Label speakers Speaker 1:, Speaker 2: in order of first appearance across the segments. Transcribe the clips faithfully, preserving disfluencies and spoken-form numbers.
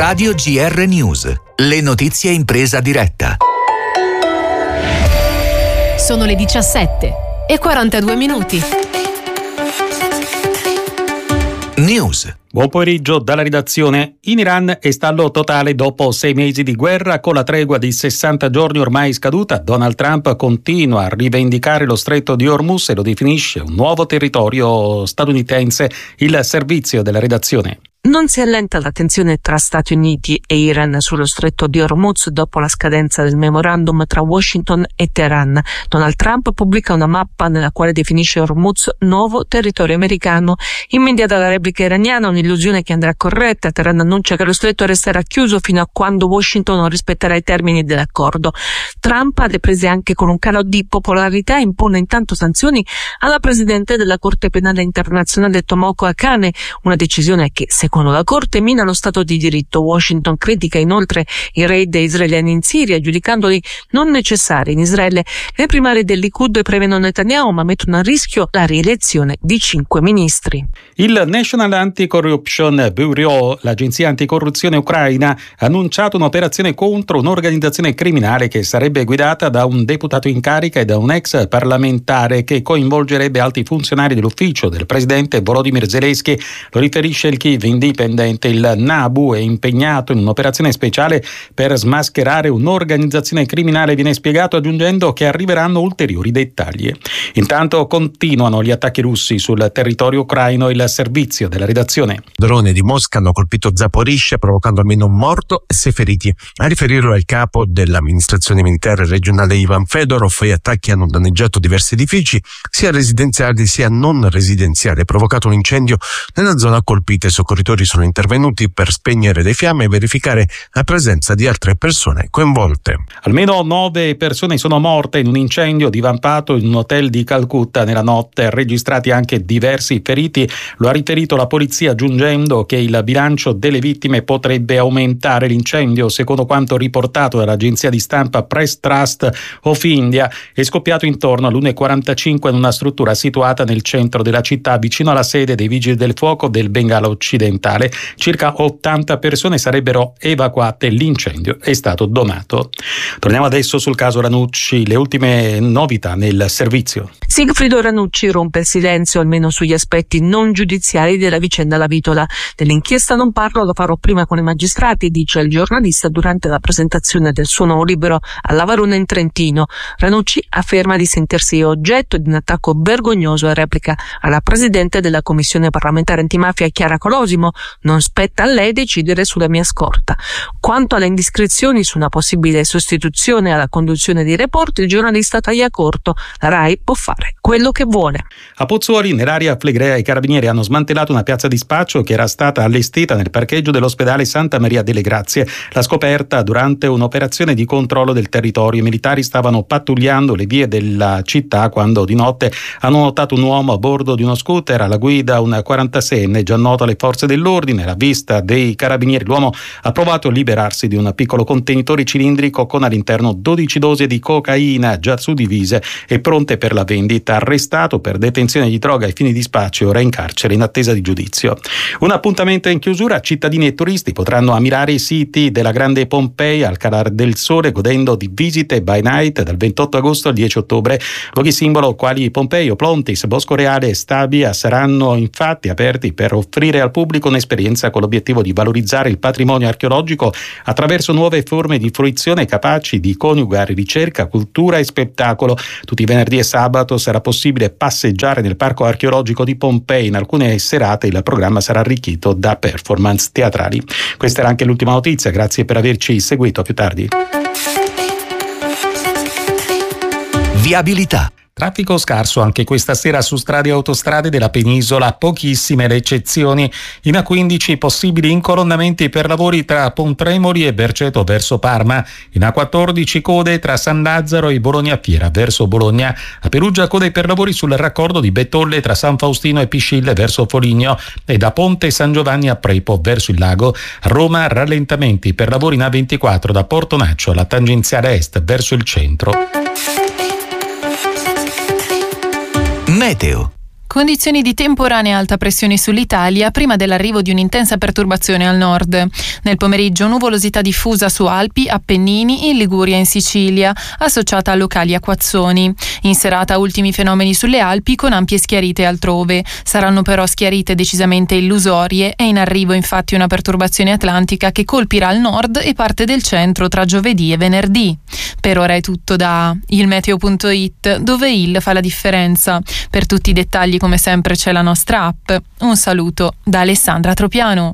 Speaker 1: Radio G R News, le notizie in presa diretta.
Speaker 2: Sono le diciassette e quarantadue minuti.
Speaker 1: News.
Speaker 3: Buon pomeriggio dalla redazione. In Iran è stallo totale dopo sei mesi di guerra. Con la tregua di sessanta giorni ormai scaduta, Donald Trump continua a rivendicare lo stretto di Hormuz e lo definisce un nuovo territorio statunitense. Il servizio della redazione.
Speaker 4: Non si allenta la tensione tra Stati Uniti e Iran sullo stretto di Hormuz dopo la scadenza del memorandum tra Washington e Teheran. Donald Trump pubblica una mappa nella quale definisce Hormuz nuovo territorio americano. Immediata la replica iraniana, un'illusione che andrà corretta. Teheran annuncia che lo stretto resterà chiuso fino a quando Washington non rispetterà i termini dell'accordo. Trump, alle prese anche con un calo di popolarità, impone intanto sanzioni alla presidente della Corte Penale Internazionale Tomoko Akane, una decisione che, secondo Secondo la Corte, mina lo Stato di diritto. Washington critica inoltre i raid israeliani in Siria, giudicandoli non necessari. In Israele le primarie del Likud prevedono Netanyahu, ma mettono a rischio la rielezione di cinque ministri.
Speaker 3: Il National Anti-Corruption Bureau, l'agenzia anticorruzione ucraina, ha annunciato un'operazione contro un'organizzazione criminale che sarebbe guidata da un deputato in carica e da un ex parlamentare, che coinvolgerebbe alti funzionari dell'ufficio del presidente Volodymyr Zelensky. Lo riferisce il Kyiv indipendente. Il NABU è impegnato in un'operazione speciale per smascherare un'organizzazione criminale, viene spiegato, aggiungendo che arriveranno ulteriori dettagli. Intanto continuano gli attacchi russi sul territorio ucraino. Il servizio della redazione.
Speaker 5: Droni di Mosca hanno colpito Zaporizhzhia, provocando almeno un morto e sei feriti. A riferirlo il capo dell'amministrazione militare regionale Ivan Fedorov, gli attacchi hanno danneggiato diversi edifici, sia residenziali sia non residenziali, provocato un incendio nella zona colpita. I soccorritori sono intervenuti per spegnere le fiamme e verificare la presenza di altre persone coinvolte.
Speaker 3: Almeno nove persone sono morte in un incendio divampato in un hotel di Calcutta nella notte, registrati anche diversi feriti. Lo ha riferito la polizia, aggiungendo che il bilancio delle vittime potrebbe aumentare. L'incendio, secondo quanto riportato dall'agenzia di stampa Press Trust of India, è scoppiato intorno all'una e quarantacinque in una struttura situata nel centro della città, vicino alla sede dei vigili del fuoco del Bengala occidentale. Circa ottanta persone sarebbero evacuate. L'incendio è stato domato. Torniamo adesso sul caso Ranucci, le ultime novità nel servizio.
Speaker 4: Sigfrido Ranucci rompe il silenzio, almeno sugli aspetti non giudiziari della vicenda La Vitola. Dell'inchiesta non parlo, lo farò prima con i magistrati, dice il giornalista durante la presentazione del suo nuovo libro alla Varuna in Trentino. Ranucci afferma di sentirsi oggetto di un attacco vergognoso e replica alla presidente della commissione parlamentare antimafia Chiara Colosimo: non spetta a lei decidere sulla mia scorta. Quanto alle indiscrezioni su una possibile sostituzione alla conduzione dei report, il giornalista taglia corto: la RAI può fare quello che vuole.
Speaker 3: A Pozzuoli, nell'area Flegrea, i carabinieri hanno smantellato una piazza di spaccio che era stata allestita nel parcheggio dell'ospedale Santa Maria delle Grazie. La scoperta durante un'operazione di controllo del territorio. I militari stavano pattugliando le vie della città quando di notte hanno notato un uomo a bordo di uno scooter, alla guida un quarantaseienne già noto alle forze dell'ordine. Alla vista dei carabinieri l'uomo ha provato a liberarsi di un piccolo contenitore cilindrico con all'interno dodici dosi di cocaina già suddivise e pronte per la vendita. Arrestato per detenzione di droga ai fini di spaccio, ora in carcere in attesa di giudizio. Un appuntamento in chiusura: cittadini e turisti potranno ammirare i siti della Grande Pompei al calar del sole, godendo di visite by night dal ventotto agosto al dieci ottobre. Luoghi simbolo quali Pompei, Oplontis, Bosco Reale e Stabia saranno infatti aperti per offrire al pubblico un'esperienza con l'obiettivo di valorizzare il patrimonio archeologico attraverso nuove forme di fruizione capaci di coniugare ricerca, cultura e spettacolo. Tutti i venerdì e sabato sarà possibile passeggiare nel parco archeologico di Pompei. In alcune serate il programma sarà arricchito da performance teatrali. Questa era anche l'ultima notizia, grazie per averci seguito, a più tardi.
Speaker 1: Viabilità.
Speaker 3: Traffico scarso anche questa sera su strade e autostrade della penisola, pochissime le eccezioni. In A quindici possibili incolonnamenti per lavori tra Pontremoli e Berceto verso Parma. In A quattordici code tra San Lazzaro e Bologna Fiera verso Bologna. A Perugia code per lavori sul raccordo di Bettolle tra San Faustino e Piscille verso Foligno e da Ponte San Giovanni a Prepo verso il Lago. A Roma rallentamenti per lavori in A ventiquattro da Portonaccio alla tangenziale est verso il centro.
Speaker 1: Meteo.
Speaker 6: Condizioni di temporanea alta pressione sull'Italia prima dell'arrivo di un'intensa perturbazione al nord. Nel pomeriggio nuvolosità diffusa su Alpi, Appennini, in Liguria e in Sicilia, associata a locali acquazzoni. In serata ultimi fenomeni sulle Alpi con ampie schiarite altrove. Saranno però schiarite decisamente illusorie. È in arrivo infatti una perturbazione atlantica che colpirà il nord e parte del centro tra giovedì e venerdì. Per ora è tutto da il meteo punto it, dove il fa la differenza. Per tutti i dettagli come sempre c'è la nostra app. Un saluto da Alessandra Tropiano.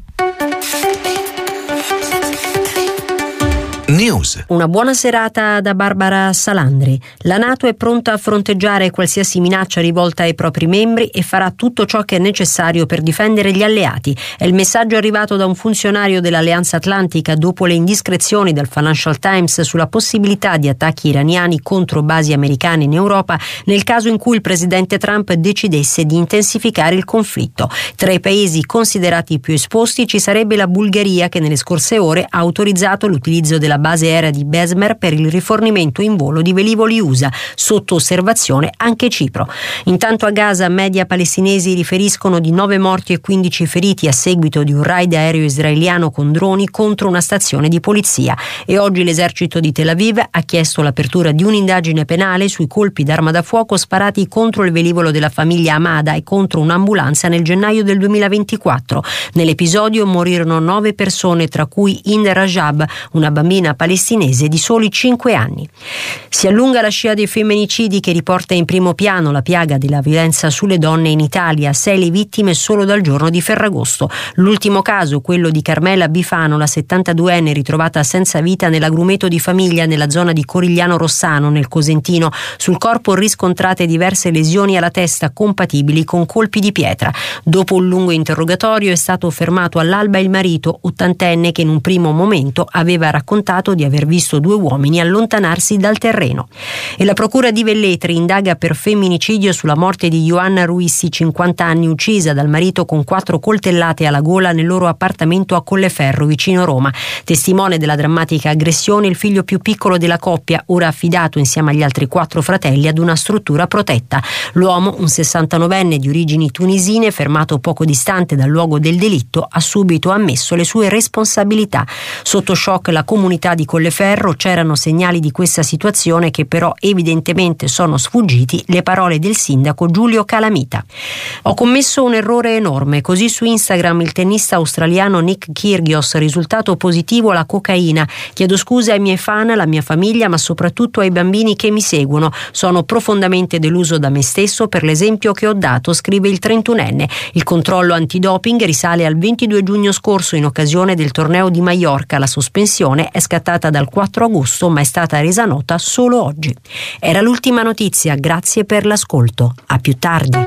Speaker 1: News.
Speaker 7: Una buona serata da Barbara Salandri. La NATO è pronta a fronteggiare qualsiasi minaccia rivolta ai propri membri e farà tutto ciò che è necessario per difendere gli alleati. È il messaggio arrivato da un funzionario dell'Alleanza Atlantica dopo le indiscrezioni del Financial Times sulla possibilità di attacchi iraniani contro basi americane in Europa nel caso in cui il presidente Trump decidesse di intensificare il conflitto. Tra i paesi considerati più esposti ci sarebbe la Bulgaria, che nelle scorse ore ha autorizzato l'utilizzo della base aerea di Besmer per il rifornimento in volo di velivoli U S A, sotto osservazione anche Cipro. Intanto a Gaza media palestinesi riferiscono di nove morti e quindici feriti a seguito di un raid aereo israeliano con droni contro una stazione di polizia, e oggi l'esercito di Tel Aviv ha chiesto l'apertura di un'indagine penale sui colpi d'arma da fuoco sparati contro il velivolo della famiglia Hamada e contro un'ambulanza nel gennaio del duemilaventiquattro. Nell'episodio morirono nove persone, tra cui Hind Rajab, una bambina palestinese di soli cinque anni. Si allunga la scia dei femminicidi che riporta in primo piano la piaga della violenza sulle donne in Italia, sei le vittime solo dal giorno di Ferragosto. L'ultimo caso, quello di Carmela Bifano, la settantaduenne ritrovata senza vita nell'agrumeto di famiglia nella zona di Corigliano Rossano, nel Cosentino. Sul corpo riscontrate diverse lesioni alla testa compatibili con colpi di pietra. Dopo un lungo interrogatorio è stato fermato all'alba il marito, ottantenne, che in un primo momento aveva raccontato di aver visto due uomini allontanarsi dal terreno. E la procura di Velletri indaga per femminicidio sulla morte di Joanna Ruissi, cinquanta anni, uccisa dal marito con quattro coltellate alla gola nel loro appartamento a Colleferro, vicino Roma. Testimone della drammatica aggressione il figlio più piccolo della coppia, ora affidato insieme agli altri quattro fratelli ad una struttura protetta. L'uomo, un sessantanovenne di origini tunisine, fermato poco distante dal luogo del delitto, ha subito ammesso le sue responsabilità. Sotto shock la comunità di Colleferro, c'erano segnali di questa situazione che però evidentemente sono sfuggiti, le parole del sindaco Giulio Calamita. Ho commesso un errore enorme, così su Instagram il tennista australiano Nick Kyrgios, risultato positivo alla cocaina. Chiedo scusa ai miei fan, alla mia famiglia, ma soprattutto ai bambini che mi seguono. Sono profondamente deluso da me stesso per l'esempio che ho dato, scrive il trentunenne. Il controllo antidoping risale al ventidue giugno scorso in occasione del torneo di Maiorca. La sospensione è scattata dal quattro agosto ma è stata resa nota solo oggi. Era l'ultima notizia, grazie per l'ascolto. A più tardi.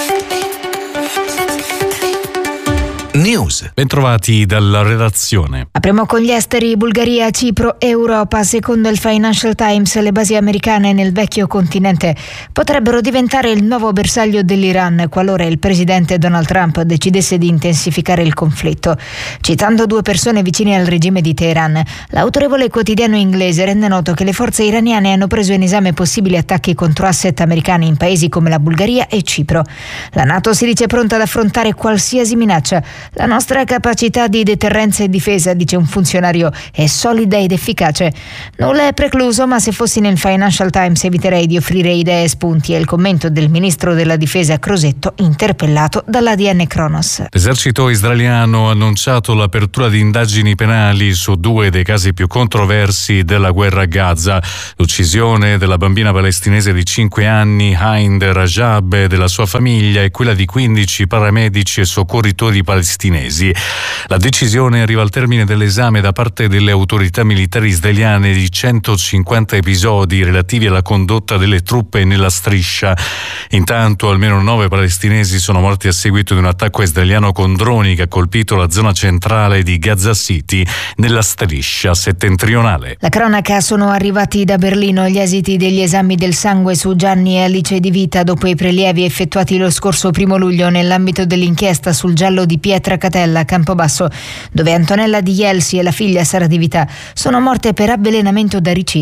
Speaker 1: News.
Speaker 8: Bentrovati dalla redazione.
Speaker 9: Apriamo con gli esteri. Bulgaria, Cipro, Europa. Secondo il Financial Times, le basi americane nel vecchio continente potrebbero diventare il nuovo bersaglio dell'Iran qualora il presidente Donald Trump decidesse di intensificare il conflitto. Citando due persone vicine al regime di Teheran, l'autorevole quotidiano inglese rende noto che le forze iraniane hanno preso in esame possibili attacchi contro asset americani in paesi come la Bulgaria e Cipro. La NATO si dice pronta ad affrontare qualsiasi minaccia. La nostra capacità di deterrenza e difesa, dice un funzionario, è solida ed efficace. Nulla è precluso, ma se fossi nel Financial Times eviterei di offrire idee e spunti, è il commento del ministro della difesa Crosetto, interpellato dall'A D N Kronos.
Speaker 8: L'esercito israeliano ha annunciato l'apertura di indagini penali su due dei casi più controversi della guerra a Gaza: l'uccisione della bambina palestinese di cinque anni Hind Rajab e della sua famiglia e quella di quindici paramedici e soccorritori palestinesi. La decisione arriva al termine dell'esame da parte delle autorità militari israeliane di centocinquanta episodi relativi alla condotta delle truppe nella striscia. Intanto almeno nove palestinesi sono morti a seguito di un attacco israeliano con droni che ha colpito la zona centrale di Gaza City nella striscia settentrionale.
Speaker 9: La cronaca: sono arrivati da Berlino gli esiti degli esami del sangue su Gianni e Alice Di Vita dopo i prelievi effettuati lo scorso primo luglio nell'ambito dell'inchiesta sul giallo di Pietra Catella a Campobasso, dove Antonella Di Jelsi e la figlia Sara Di Vita sono morte per avvelenamento da ricina.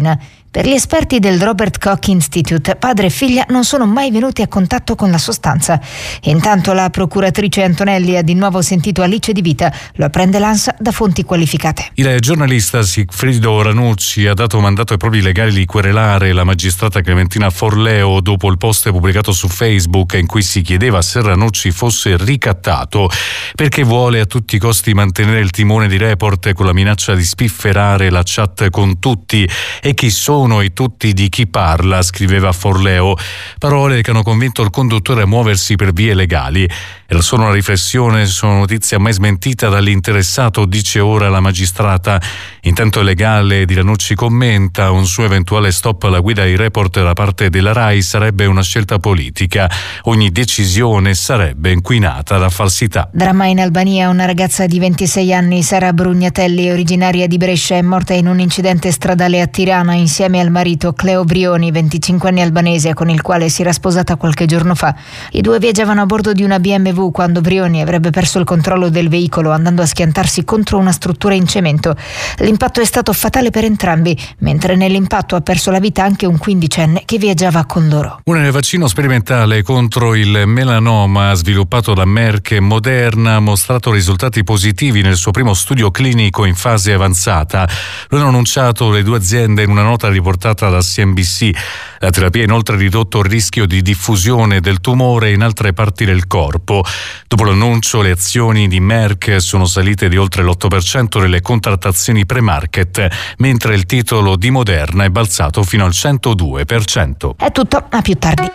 Speaker 9: Per gli esperti del Robert Koch Institute, padre e figlia non sono mai venuti a contatto con la sostanza. Intanto la procuratrice Antonelli ha di nuovo sentito Alice Di Vita, lo apprende l'ANSA da fonti qualificate.
Speaker 8: Il giornalista Sigfrido Ranucci ha dato mandato ai propri legali di querelare la magistrata Clementina Forleo dopo il post pubblicato su Facebook in cui si chiedeva se Ranucci fosse ricattato perché vuole a tutti i costi mantenere il timone di Report con la minaccia di spifferare la chat con tutti. E chi sono i tutti di chi parla, scriveva Forleo, parole che hanno convinto il conduttore a muoversi per vie legali. Era solo una riflessione su una notizia mai smentita dall'interessato, dice ora la magistrata. Intanto il legale di Ranucci commenta: un suo eventuale stop alla guida di Report da parte della RAI sarebbe una scelta politica, ogni decisione sarebbe inquinata da falsità.
Speaker 9: Dramma in Albania, una ragazza di ventisei anni, Sara Brugnatelli, originaria di Brescia, è morta in un incidente stradale a Tirana insieme al marito Cleo Brioni, venticinque anni, albanese, con il quale si era sposata qualche giorno fa. I due viaggiavano a bordo di una B M W quando Brioni avrebbe perso il controllo del veicolo andando a schiantarsi contro una struttura in cemento. L'impatto è stato fatale per entrambi, mentre nell'impatto ha perso la vita anche un quindicenne che viaggiava con loro.
Speaker 8: Un vaccino sperimentale contro il melanoma sviluppato da Merck e Moderna ha mostrato risultati positivi nel suo primo studio clinico in fase avanzata. Lo hanno annunciato le due aziende in una nota riportata da C N B C. La terapia ha inoltre ridotto il rischio di diffusione del tumore in altre parti del corpo. Dopo l'annuncio, le azioni di Merck sono salite di oltre l'otto per cento nelle contrattazioni pre-market, mentre il titolo di Moderna è balzato fino al centodue per cento.
Speaker 9: È tutto, a più tardi.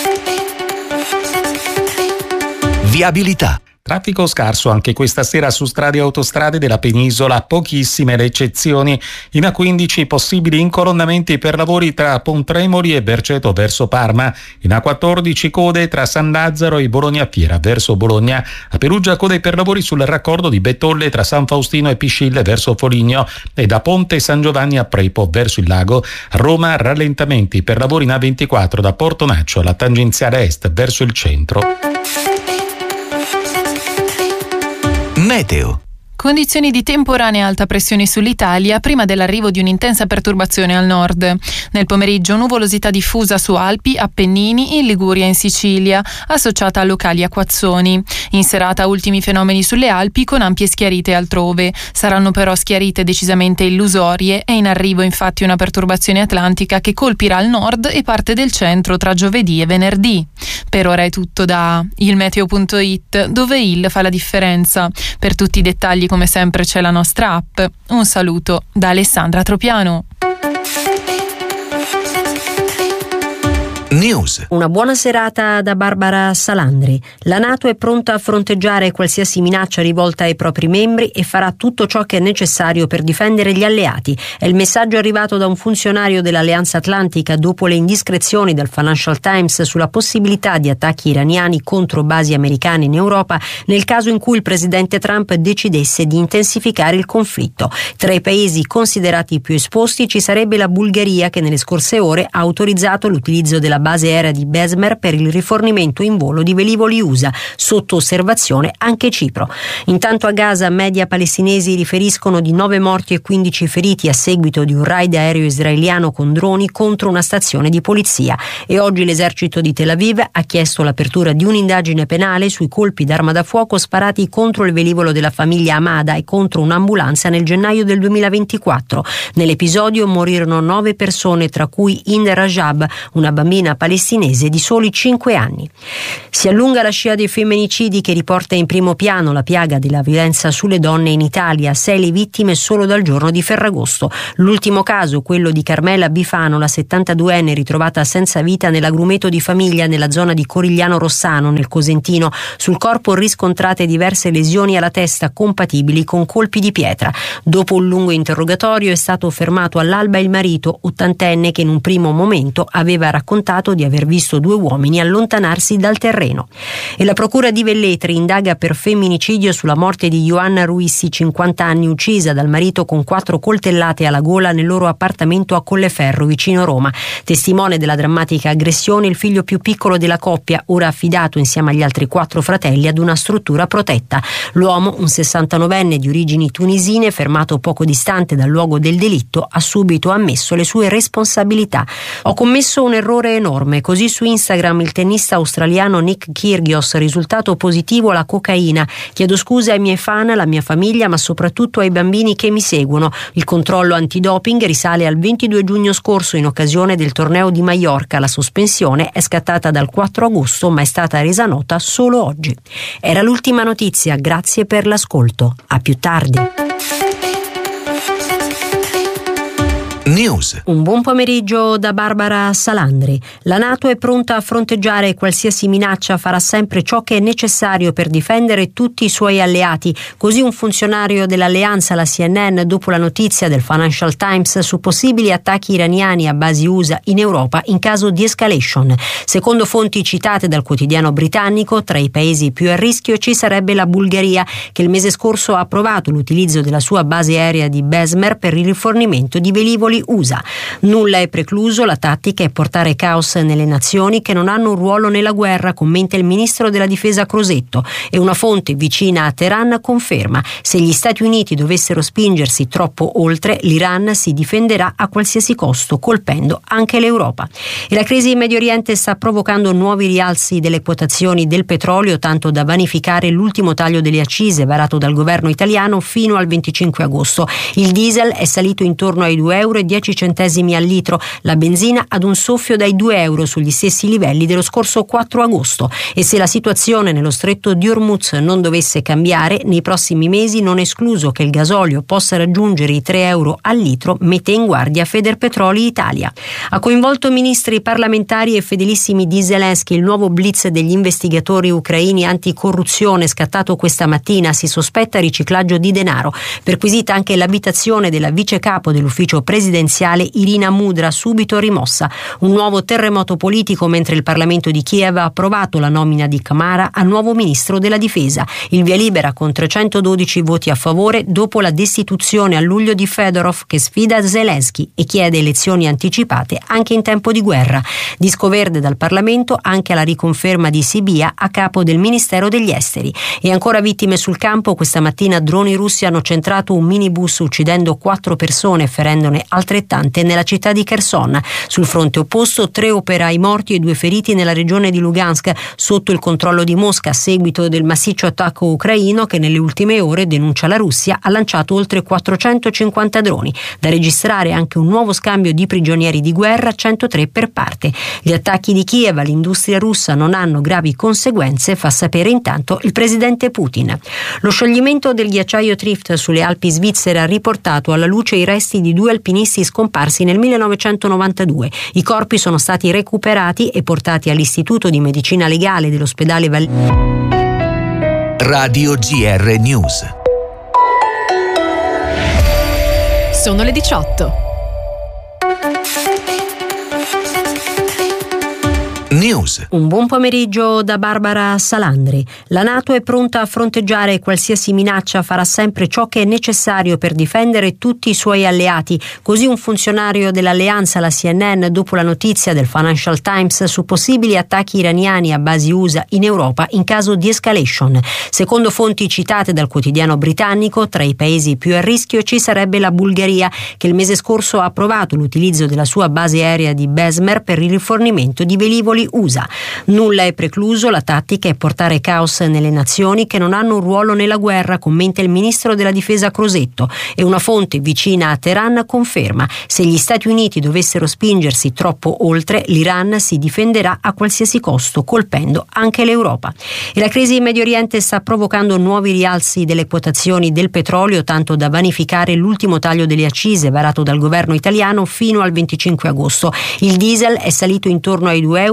Speaker 1: Viabilità.
Speaker 3: Traffico scarso anche questa sera su strade e autostrade della penisola, pochissime le eccezioni. In A quindici possibili incolonnamenti per lavori tra Pontremoli e Berceto verso Parma. In A quattordici code tra San Lazzaro e Bologna Fiera verso Bologna. A Perugia code per lavori sul raccordo di Bettolle tra San Faustino e Piscille verso Foligno e da Ponte San Giovanni a Prepo verso il lago. A Roma rallentamenti per lavori in A ventiquattro da Portonaccio alla tangenziale est verso il centro.
Speaker 1: Meteo.
Speaker 6: Condizioni di temporanea alta pressione sull'Italia prima dell'arrivo di un'intensa perturbazione al nord. Nel pomeriggio nuvolosità diffusa su Alpi, Appennini, in Liguria e in Sicilia, associata a locali acquazzoni. In serata ultimi fenomeni sulle Alpi con ampie schiarite altrove. Saranno però schiarite decisamente illusorie. È in arrivo infatti una perturbazione atlantica che colpirà il nord e parte del centro tra giovedì e venerdì. Per ora è tutto da ilmeteo punto it, dove il fa la differenza. Per tutti i dettagli come sempre c'è la nostra app. Un saluto da Alessandra Tropiano.
Speaker 1: News.
Speaker 7: Una buona serata da Barbara Salandri. La NATO è pronta a fronteggiare qualsiasi minaccia rivolta ai propri membri e farà tutto ciò che è necessario per difendere gli alleati. È il messaggio arrivato da un funzionario dell'Alleanza Atlantica dopo le indiscrezioni del Financial Times sulla possibilità di attacchi iraniani contro basi americane in Europa nel caso in cui il presidente Trump decidesse di intensificare il conflitto. Tra i paesi considerati più esposti ci sarebbe la Bulgaria, che nelle scorse ore ha autorizzato l'utilizzo della base aerea di Besmer per il rifornimento in volo di velivoli U S A, sotto osservazione anche Cipro. Intanto a Gaza media palestinesi riferiscono di nove morti e quindici feriti a seguito di un raid aereo israeliano con droni contro una stazione di polizia, e oggi l'esercito di Tel Aviv ha chiesto l'apertura di un'indagine penale sui colpi d'arma da fuoco sparati contro il velivolo della famiglia Hamada e contro un'ambulanza nel gennaio del duemilaventiquattro. Nell'episodio morirono nove persone, tra cui Hind Rajab, una bambina palestinese di soli cinque anni. Si allunga la scia dei femminicidi che riporta in primo piano la piaga della violenza sulle donne in Italia, sei le vittime solo dal giorno di Ferragosto. L'ultimo caso, quello di Carmela Bifano, la settantaduenne ritrovata senza vita nell'agrumeto di famiglia nella zona di Corigliano Rossano nel Cosentino. Sul corpo riscontrate diverse lesioni alla testa compatibili con colpi di pietra. Dopo un lungo interrogatorio è stato fermato all'alba il marito, ottantenne, che in un primo momento aveva raccontato accusato di aver visto due uomini allontanarsi dal terreno. E la procura di Velletri indaga per femminicidio sulla morte di Joanna Ruissi, cinquanta anni, uccisa dal marito con quattro coltellate alla gola nel loro appartamento a Colleferro, vicino Roma. Testimone della drammatica aggressione il figlio più piccolo della coppia, ora affidato insieme agli altri quattro fratelli ad una struttura protetta. L'uomo, un sessantanovenne di origini tunisine, fermato poco distante dal luogo del delitto, ha subito ammesso le sue responsabilità. Ho commesso un errore enorme, così su Instagram il tennista australiano Nick Kyrgios, risultato positivo alla cocaina. Chiedo scusa ai miei fan, alla mia famiglia, ma soprattutto ai bambini che mi seguono. Il controllo antidoping risale al ventidue giugno scorso in occasione del torneo di Maiorca. La sospensione è scattata dal quattro agosto, ma è stata resa nota solo oggi. Era l'ultima notizia, grazie per l'ascolto. A più tardi.
Speaker 1: News.
Speaker 7: Un buon pomeriggio da Barbara Salandri. La NATO è pronta a fronteggiare qualsiasi minaccia, farà sempre ciò che è necessario per difendere tutti i suoi alleati. Così un funzionario dell'alleanza alla C N N dopo la notizia del Financial Times su possibili attacchi iraniani a basi U S A in Europa in caso di escalation. Secondo fonti citate dal quotidiano britannico, tra i paesi più a rischio ci sarebbe la Bulgaria, che il mese scorso ha approvato l'utilizzo della sua base aerea di Besmer per il rifornimento di velivoli U S A. Nulla è precluso, la tattica è portare caos nelle nazioni che non hanno un ruolo nella guerra, commenta il ministro della difesa Crosetto, e una fonte vicina a Teheran conferma: se gli Stati Uniti dovessero spingersi troppo oltre, l'Iran si difenderà a qualsiasi costo, colpendo anche l'Europa. E la crisi in Medio Oriente sta provocando nuovi rialzi delle quotazioni del petrolio, tanto da vanificare l'ultimo taglio delle accise varato dal governo italiano fino al venticinque agosto. Il diesel è salito intorno ai due euro e dieci centesimi al litro, la benzina ad un soffio dai due euro, sugli stessi livelli dello scorso quattro agosto. E se la situazione nello stretto di Hormuz non dovesse cambiare, nei prossimi mesi non è escluso che il gasolio possa raggiungere i tre euro al litro, mette in guardia Federpetroli Italia. Ha coinvolto ministri, parlamentari e fedelissimi di Zelensky il nuovo blitz degli investigatori ucraini anticorruzione scattato questa mattina. Si sospetta riciclaggio di denaro. Perquisita anche l'abitazione della vice capo dell'ufficio presidenziale Irina Mudra, subito rimossa. Un nuovo terremoto politico mentre il Parlamento di Kiev ha approvato la nomina di Kamara a nuovo ministro della difesa. Il via libera con trecentododici voti a favore dopo la destituzione a luglio di Fedorov, che sfida Zelensky e chiede elezioni anticipate anche in tempo di guerra. Disco verde dal Parlamento anche alla riconferma di Sibia a capo del Ministero degli Esteri. E ancora vittime sul campo. Questa mattina droni russi hanno centrato un minibus uccidendo quattro persone e ferendone altrettante nella città di Kherson. Sul fronte opposto tre operai morti e due feriti nella regione di Lugansk, sotto il controllo di Mosca a seguito del massiccio attacco ucraino che nelle ultime ore, denuncia la Russia, ha lanciato oltre quattrocentocinquanta droni. Da registrare anche un nuovo scambio di prigionieri di guerra, centotré per parte. Gli attacchi di Kiev all'industria russa non hanno gravi conseguenze, fa sapere intanto il presidente Putin. Lo scioglimento del ghiacciaio Trift sulle Alpi svizzere ha riportato alla luce i resti di due alpinisti scomparsi nel millenovecentonovantadue. I corpi sono stati recuperati e portati all'Istituto di Medicina Legale dell'ospedale Val...
Speaker 1: Radio G R News.
Speaker 2: Sono le diciotto.
Speaker 1: News.
Speaker 7: Un buon pomeriggio da Barbara Salandri. La NATO è pronta a fronteggiare qualsiasi minaccia, farà sempre ciò che è necessario per difendere tutti i suoi alleati. Così un funzionario dell'alleanza alla C N N dopo la notizia del Financial Times su possibili attacchi iraniani a basi U S A in Europa in caso di escalation. Secondo fonti citate dal quotidiano britannico, tra i paesi più a rischio ci sarebbe la Bulgaria, che il mese scorso ha approvato l'utilizzo della sua base aerea di Besmer per il rifornimento di velivoli U S A. Nulla è precluso, la tattica è portare caos nelle nazioni che non hanno un ruolo nella guerra, commenta il ministro della difesa Crosetto, e una fonte vicina a Teheran conferma: se gli Stati Uniti dovessero spingersi troppo oltre, l'Iran si difenderà a qualsiasi costo, colpendo anche l'Europa. E la crisi in Medio Oriente sta provocando nuovi rialzi delle quotazioni del petrolio, tanto da vanificare l'ultimo taglio delle accise varato dal governo italiano fino al venticinque agosto. Il diesel è salito intorno ai due euro e dieci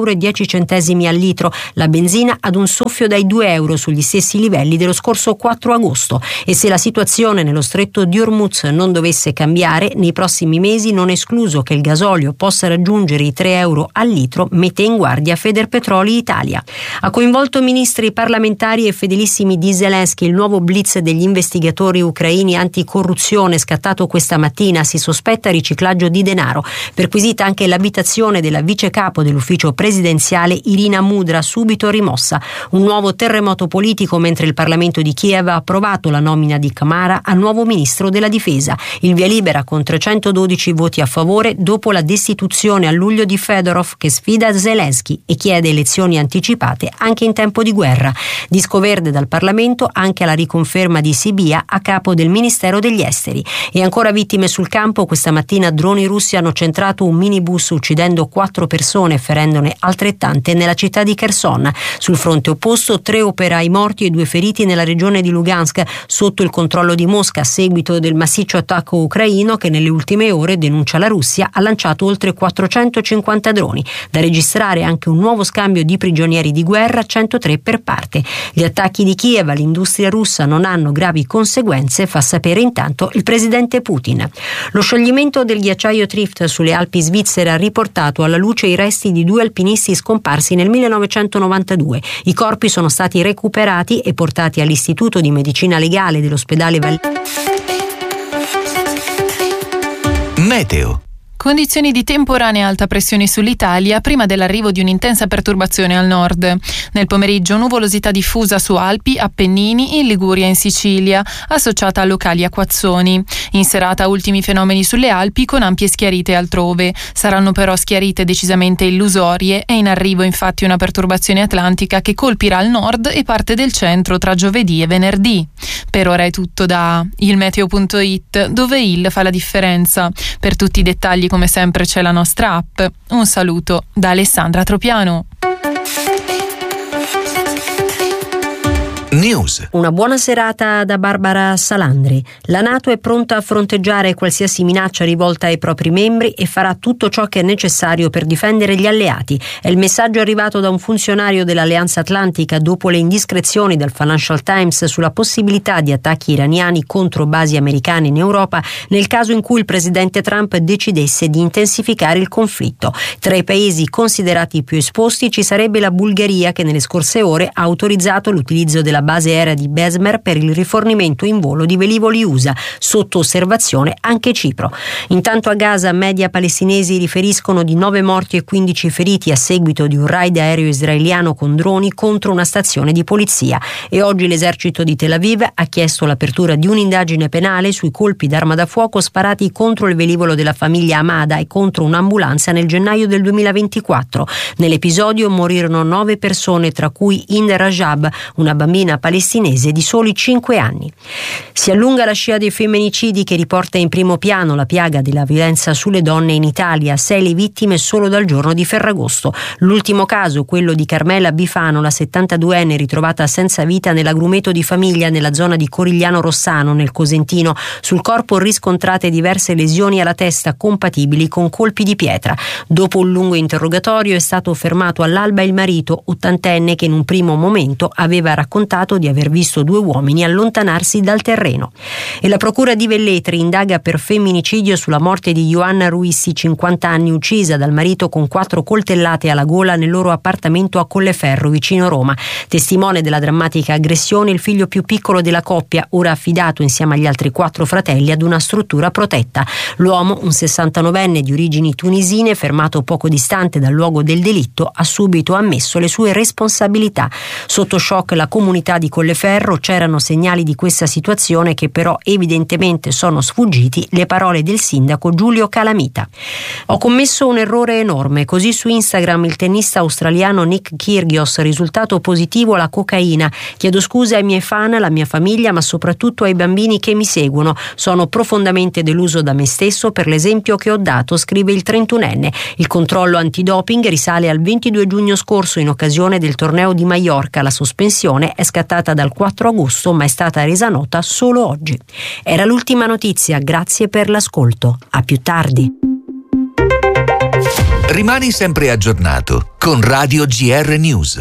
Speaker 7: dieci centesimi al litro, la benzina ad un soffio dai due euro sugli stessi livelli dello scorso quattro agosto, e se la situazione nello stretto di Hormuz non dovesse cambiare, nei prossimi mesi non è escluso che il gasolio possa raggiungere i tre euro al litro, mette in guardia Federpetroli Italia. Ha coinvolto ministri, parlamentari e fedelissimi di Zelensky il nuovo blitz degli investigatori ucraini anticorruzione scattato questa mattina. Si sospetta riciclaggio di denaro. Perquisita anche l'abitazione della vice capo dell'ufficio presidenziale Irina Mudra, subito rimossa. Un nuovo terremoto politico mentre il Parlamento di Kiev ha approvato la nomina di Kamara a nuovo ministro della difesa. Il via libera con trecentododici voti a favore dopo la destituzione a luglio di Fedorov, che sfida Zelensky e chiede elezioni anticipate anche in tempo di guerra. Disco verde dal Parlamento anche alla riconferma di Sibia a capo del Ministero degli Esteri. E ancora vittime sul campo. Questa mattina droni russi hanno centrato un minibus uccidendo quattro persone e ferendone altrettante nella città di Kherson. Sul fronte opposto tre operai morti e due feriti nella regione di Lugansk sotto il controllo di Mosca a seguito del massiccio attacco ucraino che nelle ultime ore, denuncia la Russia, ha lanciato oltre quattrocentocinquanta droni. Da registrare anche un nuovo scambio di prigionieri di guerra, centotré per parte. Gli attacchi di Kiev all'industria russa non hanno gravi conseguenze, fa sapere intanto il presidente Putin. Lo scioglimento del ghiacciaio Trift sulle Alpi svizzere ha riportato alla luce i resti di due alpinisti scomparsi nel millenovecentonovantadue. I corpi sono stati recuperati e portati all'Istituto di Medicina Legale dell'ospedale Val...
Speaker 1: Meteo.
Speaker 6: Condizioni di temporanea alta pressione sull'Italia prima dell'arrivo di un'intensa perturbazione al nord. Nel pomeriggio nuvolosità diffusa su Alpi, Appennini, in Liguria e in Sicilia, associata a locali acquazzoni. In serata ultimi fenomeni sulle Alpi con ampie schiarite altrove. Saranno però schiarite decisamente illusorie. È in arrivo infatti una perturbazione atlantica che colpirà il nord e parte del centro tra giovedì e venerdì. Per ora è tutto da ilmeteo punto it, dove il fa la differenza. Per tutti i dettagli come sempre c'è la nostra app. Un saluto da Alessandra Tropiano.
Speaker 1: News.
Speaker 7: Una buona serata da Barbara Salandri. La NATO è pronta a fronteggiare qualsiasi minaccia rivolta ai propri membri e farà tutto ciò che è necessario per difendere gli alleati. È il messaggio arrivato da un funzionario dell'Alleanza Atlantica dopo le indiscrezioni del Financial Times sulla possibilità di attacchi iraniani contro basi americane in Europa nel caso in cui il presidente Trump decidesse di intensificare il conflitto. Tra i paesi considerati più esposti ci sarebbe la Bulgaria, che nelle scorse ore ha autorizzato l'utilizzo della base aerea di Besmer per il rifornimento in volo di velivoli U S A, sotto osservazione anche Cipro. Intanto a Gaza media palestinesi riferiscono di nove morti e quindici feriti a seguito di un raid aereo israeliano con droni contro una stazione di polizia, e oggi l'esercito di Tel Aviv ha chiesto l'apertura di un'indagine penale sui colpi d'arma da fuoco sparati contro il velivolo della famiglia Hamada e contro un'ambulanza nel gennaio del duemilaventiquattro. Nell'episodio morirono nove persone, tra cui Hind Rajab, una bambina palestinese di soli cinque anni. Si allunga la scia dei femminicidi che riporta in primo piano la piaga della violenza sulle donne in Italia, sei le vittime solo dal giorno di Ferragosto. L'ultimo caso, quello di Carmela Bifano, la settantaduenne ritrovata senza vita nell'agrumeto di famiglia nella zona di Corigliano Rossano, nel Cosentino. Sul corpo riscontrate diverse lesioni alla testa compatibili con colpi di pietra. Dopo un lungo interrogatorio è stato fermato all'alba il marito, ottantenne, che in un primo momento aveva raccontato di aver visto due uomini allontanarsi dal terreno. E la procura di Velletri indaga per femminicidio sulla morte di Ioanna Ruissi, cinquanta anni, uccisa dal marito con quattro coltellate alla gola nel loro appartamento a Colleferro, vicino Roma. Testimone della drammatica aggressione il figlio più piccolo della coppia, ora affidato insieme agli altri quattro fratelli ad una struttura protetta. L'uomo, un sessantanovenne di origini tunisine, fermato poco distante dal luogo del delitto, ha subito ammesso le sue responsabilità. Sotto shock la comunità di Colleferro, c'erano segnali di questa situazione che però evidentemente sono sfuggiti, le parole del sindaco Giulio Calamita. Ho commesso un errore enorme, così su Instagram il tennista australiano Nick Kyrgios, risultato positivo alla cocaina. Chiedo scusa ai miei fan, alla mia famiglia, ma soprattutto ai bambini che mi seguono. Sono profondamente deluso da me stesso per l'esempio che ho dato, scrive il trentunenne. Il controllo antidoping risale al ventidue giugno scorso in occasione del torneo di Maiorca. La sospensione è scattata dal quattro agosto, ma è stata resa nota solo oggi. Era l'ultima notizia, grazie per l'ascolto. A più tardi.
Speaker 1: Rimani sempre aggiornato con Radio G R News.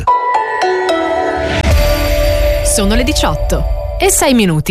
Speaker 2: Sono le diciotto e sei minuti.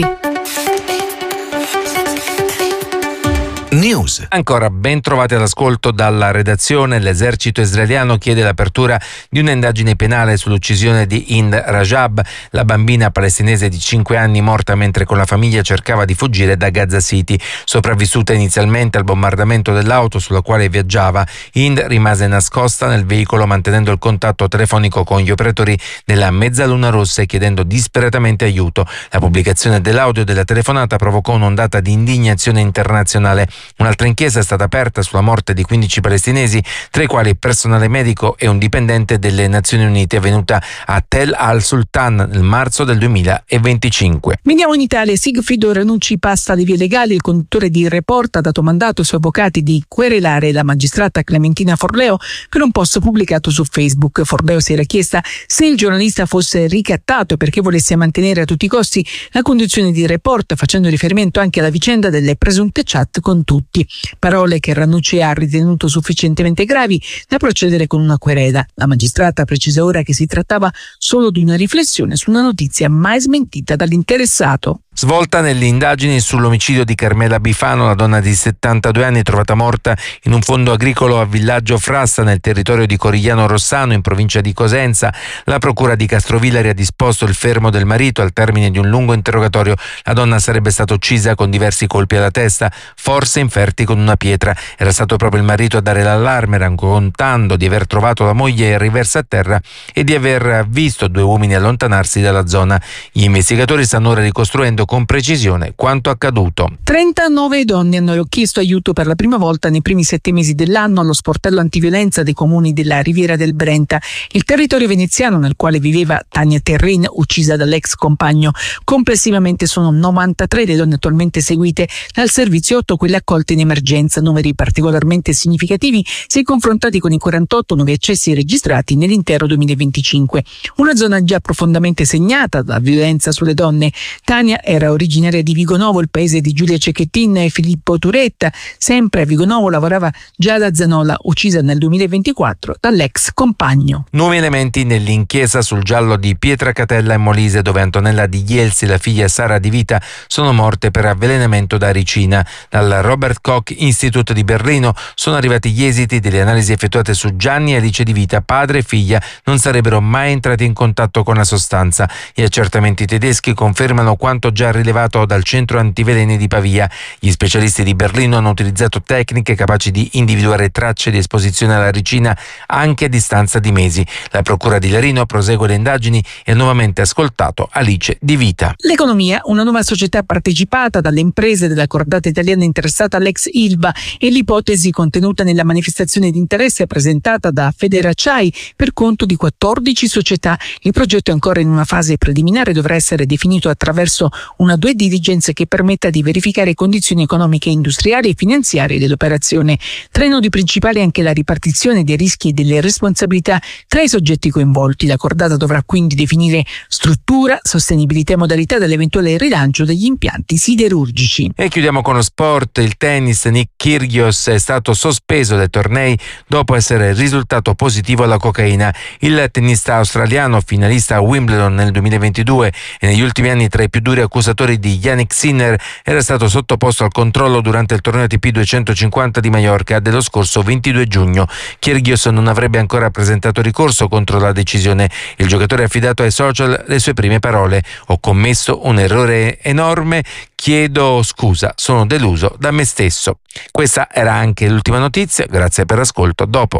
Speaker 1: News.
Speaker 10: Ancora ben trovati all'ascolto dalla redazione. L'esercito israeliano chiede l'apertura di un'indagine penale sull'uccisione di Hind Rajab, la bambina palestinese di cinque anni morta mentre con la famiglia cercava di fuggire da Gaza City. Sopravvissuta inizialmente al bombardamento dell'auto sulla quale viaggiava, Hind rimase nascosta nel veicolo mantenendo il contatto telefonico con gli operatori della Mezzaluna Rossa e chiedendo disperatamente aiuto. La pubblicazione dell'audio della telefonata provocò un'ondata di indignazione internazionale. Un'altra inchiesta è stata aperta sulla morte di quindici palestinesi, tra i quali personale medico e un dipendente delle Nazioni Unite, avvenuta a Tel al-Sultan nel marzo del duemilaventicinque.
Speaker 11: Veniamo in Italia. Sigfrido Ranucci passa le vie legali. Il conduttore di Report ha dato mandato ai suoi avvocati di querelare la magistrata Clementina Forleo per un post pubblicato su Facebook. Forleo si era chiesta se il giornalista fosse ricattato perché volesse mantenere a tutti i costi la conduzione di Report, facendo riferimento anche alla vicenda delle presunte chat con tutti. Parole che Ranucci ha ritenuto sufficientemente gravi da procedere con una querela. La magistrata precisa ora che si trattava solo di una riflessione su una notizia mai smentita dall'interessato.
Speaker 10: Svolta nelle indagini sull'omicidio di Carmela Bifano, la donna di settantadue anni trovata morta in un fondo agricolo a Villaggio Frassa nel territorio di Corigliano Rossano in provincia di Cosenza. La procura di Castrovillari ha disposto il fermo del marito. Al termine di un lungo interrogatorio la donna sarebbe stata uccisa con diversi colpi alla testa, forse inferti con una pietra. Era stato proprio il marito a dare l'allarme, raccontando di aver trovato la moglie riversa a terra e di aver visto due uomini allontanarsi dalla zona. Gli investigatori stanno ora ricostruendo con precisione quanto accaduto.
Speaker 11: trentanove donne hanno chiesto aiuto per la prima volta nei primi sette mesi dell'anno allo sportello antiviolenza dei comuni della Riviera del Brenta, il territorio veneziano nel quale viveva Tania Terrin, uccisa dall'ex compagno. Complessivamente sono novantatré le donne attualmente seguite dal servizio, otto quelle accolte in emergenza, numeri particolarmente significativi se confrontati con i quarantotto nuovi accessi registrati nell'intero duemilaventicinque. Una zona già profondamente segnata da violenza sulle donne. Tania era originaria di Vigonovo, il paese di Giulia Cecchettin e Filippo Turetta. Sempre a Vigonovo lavorava Giada Zanola, uccisa nel duemilaventiquattro dall'ex compagno.
Speaker 10: Nuovi elementi nell'inchiesta sul giallo di Pietracatella e Molise, dove Antonella Di Ghielsi e la figlia Sara Di Vita sono morte per avvelenamento da ricina. Dal Robert Koch Institute di Berlino sono arrivati gli esiti delle analisi effettuate su Gianni e Alice Di Vita. Padre e figlia non sarebbero mai entrati in contatto con la sostanza. Gli accertamenti tedeschi confermano quanto già rilevato dal centro antiveleni di Pavia. Gli specialisti di Berlino hanno utilizzato tecniche capaci di individuare tracce di esposizione alla ricina anche a distanza di mesi. La procura di Larino prosegue le indagini e ha nuovamente ascoltato Alice Di Vita.
Speaker 11: L'economia, una nuova società partecipata dalle imprese della cordata italiana interessata all'ex Ilva, e l'ipotesi contenuta nella manifestazione di interesse presentata da Federacciai per conto di quattordici società. Il progetto è ancora in una fase preliminare e dovrà essere definito attraverso una due diligence che permetta di verificare condizioni economiche, industriali e finanziarie dell'operazione. Tra i nodi principali anche la ripartizione dei rischi e delle responsabilità tra i soggetti coinvolti. La cordata dovrà quindi definire struttura, sostenibilità e modalità dell'eventuale rilancio degli impianti siderurgici.
Speaker 10: E chiudiamo con lo sport. Il tennis. Nick Kyrgios è stato sospeso dai tornei dopo essere risultato positivo alla cocaina. Il tennista australiano, finalista a Wimbledon nel duemilaventidue e negli ultimi anni tra i più duri accusatori di Yannick Sinner, era stato sottoposto al controllo durante il torneo A T P duecentocinquanta di Maiorca dello scorso ventidue giugno. Kyrgios non avrebbe ancora presentato ricorso contro la decisione. Il giocatore ha affidato ai social le sue prime parole: "Ho commesso un errore enorme, chiedo scusa, sono deluso da me stesso". Questa era anche l'ultima notizia, grazie per l'ascolto, dopo.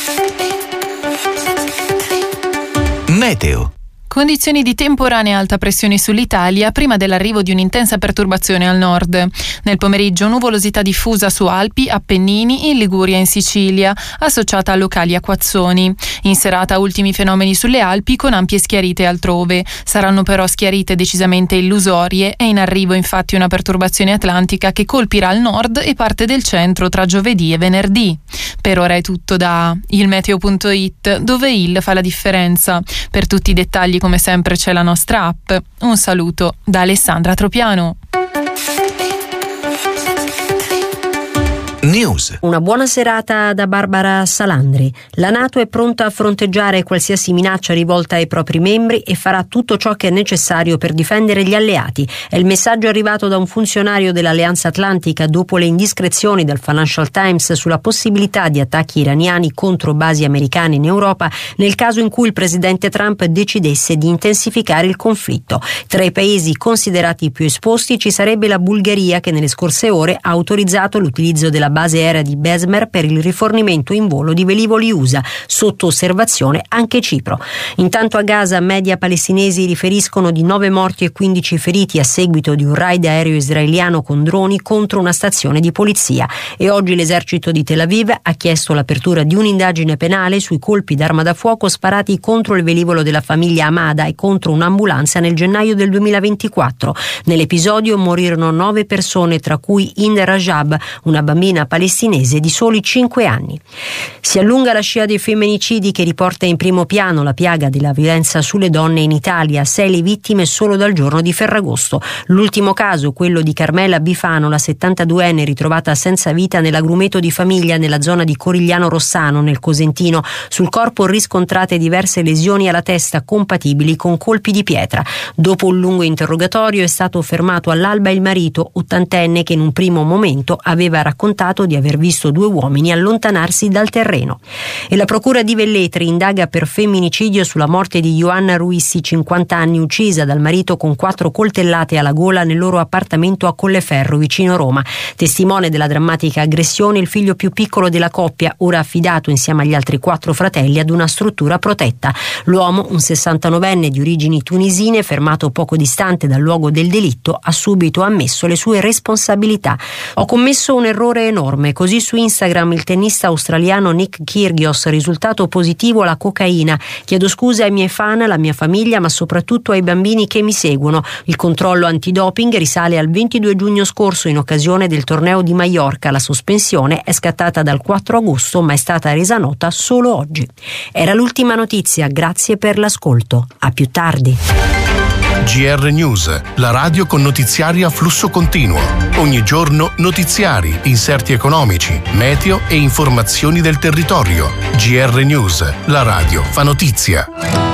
Speaker 1: Meteo.
Speaker 6: Condizioni di temporanea alta pressione sull'Italia prima dell'arrivo di un'intensa perturbazione al nord. Nel pomeriggio nuvolosità diffusa su Alpi, Appennini, in Liguria e in Sicilia, associata a locali acquazzoni. In serata ultimi fenomeni sulle Alpi con ampie schiarite altrove. Saranno però schiarite decisamente illusorie. È in arrivo infatti una perturbazione atlantica che colpirà il nord e parte del centro tra giovedì e venerdì. Per ora è tutto da ilmeteo punto it, dove il fa la differenza. Per tutti i dettagli come sempre c'è la nostra app. Un saluto da Alessandra Tropiano.
Speaker 1: News. News.
Speaker 7: Una buona serata da Barbara Salandri. La NATO è pronta a fronteggiare qualsiasi minaccia rivolta ai propri membri e farà tutto ciò che è necessario per difendere gli alleati. È il messaggio arrivato da un funzionario dell'Alleanza Atlantica dopo le indiscrezioni del Financial Times sulla possibilità di attacchi iraniani contro basi americane in Europa nel caso in cui il presidente Trump decidesse di intensificare il conflitto. Tra i paesi considerati più esposti ci sarebbe la Bulgaria, che nelle scorse ore ha autorizzato l'utilizzo della base aerea di Besmer per il rifornimento in volo di velivoli U S A. Sotto osservazione anche Cipro. Intanto a Gaza media palestinesi riferiscono di nove morti e quindici feriti a seguito di un raid aereo israeliano con droni contro una stazione di polizia. E oggi l'esercito di Tel Aviv ha chiesto l'apertura di un'indagine penale sui colpi d'arma da fuoco sparati contro il velivolo della famiglia Hamada e contro un'ambulanza nel gennaio del duemilaventiquattro. Nell'episodio morirono nove persone, tra cui Hind Rajab, una bambina palestinese di soli cinque anni. Si allunga la scia dei femminicidi che riporta in primo piano la piaga della violenza sulle donne in Italia, sei le vittime solo dal giorno di Ferragosto. L'ultimo caso, quello di Carmela Bifano, la settantaduenne ritrovata senza vita nell'agrumeto di famiglia nella zona di Corigliano Rossano, nel Cosentino. Sul corpo riscontrate diverse lesioni alla testa compatibili con colpi di pietra. Dopo un lungo interrogatorio è stato fermato all'alba il marito, ottantenne, che in un primo momento aveva raccontato di aver visto due uomini allontanarsi dal terreno. E la procura di Velletri indaga per femminicidio sulla morte di Ioanna Ruissi, cinquanta anni, uccisa dal marito con quattro coltellate alla gola nel loro appartamento a Colleferro, vicino Roma. Testimone della drammatica aggressione il figlio più piccolo della coppia, ora affidato insieme agli altri quattro fratelli ad una struttura protetta. L'uomo, un sessantanovenne di origini tunisine, fermato poco distante dal luogo del delitto, ha subito ammesso le sue responsabilità. Ho commesso un errore enorme, così su Instagram il tennista australiano Nick Kyrgios, risultato positivo alla cocaina. Chiedo scusa ai miei fan, alla mia famiglia, ma soprattutto ai bambini che mi seguono. Il controllo antidoping risale al ventidue giugno scorso in occasione del torneo di Maiorca. La sospensione è scattata dal quattro agosto, ma è stata resa nota solo oggi. Era l'ultima notizia, grazie per l'ascolto. A più tardi.
Speaker 12: G R News, la radio con notiziari a flusso continuo. Ogni giorno notiziari, inserti economici, meteo e informazioni del territorio. G R News, la radio fa notizia.